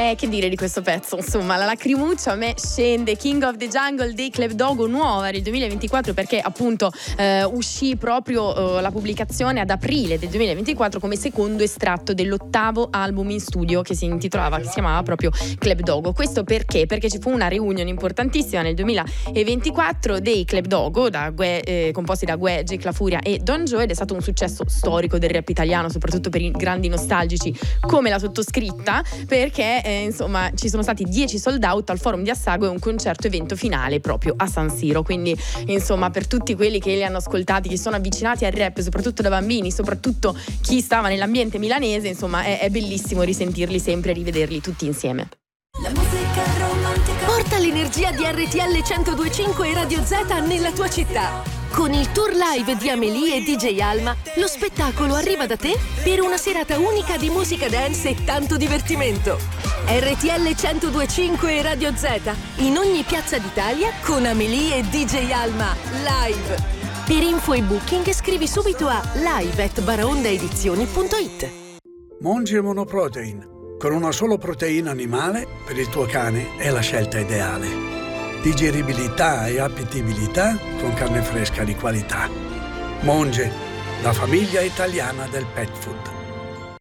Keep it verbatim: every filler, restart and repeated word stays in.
Eh, che dire di questo pezzo? Insomma, la lacrimuccia a me scende. King of the Jungle dei Club Dogo, nuova del duemilaventiquattro, perché appunto eh, uscì proprio eh, la pubblicazione ad aprile del duemilaventiquattro come secondo estratto dell'ottavo album in studio che si intitolava, che si chiamava proprio Club Dogo. Questo perché? Perché ci fu una reunion importantissima nel duemilaventiquattro dei Club Dogo, da Gue, eh, composti da Gue, Jake La Furia e Don Joe, ed è stato un successo storico del rap italiano, soprattutto per i grandi nostalgici come la sottoscritta, perché eh, insomma ci sono stati dieci sold out al Forum di Assago e un concerto evento finale proprio a San Siro. Quindi insomma, per tutti quelli che li hanno ascoltati, che sono avvicinati al rap, soprattutto da bambini, soprattutto chi stava nell'ambiente milanese, insomma è, è bellissimo risentirli sempre e rivederli tutti insieme. La musica romantica. Porta l'energia di R T L centodue e cinque e Radio Z nella tua città. Con il tour live di Amelie e D J Alma, lo spettacolo arriva da te per una serata unica di musica dance e tanto divertimento. R T L centodue e cinque e Radio Z, in ogni piazza d'Italia con Amelie e D J Alma, live. Per info e booking scrivi subito a live at baraondaedizioni punto it. Monge Monoprotein. Con una solo proteina animale, per il tuo cane è la scelta ideale. Digeribilità e appetibilità con carne fresca di qualità. Monge, la famiglia italiana del pet food.